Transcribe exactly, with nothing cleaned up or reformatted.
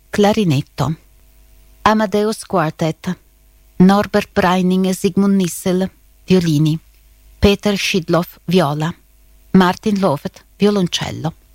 clarinetto. Amadeus Quartet, Norbert Breining e Sigmund Nissel, violini. Peter Schidloff, viola. Martin Lovet, violoncello.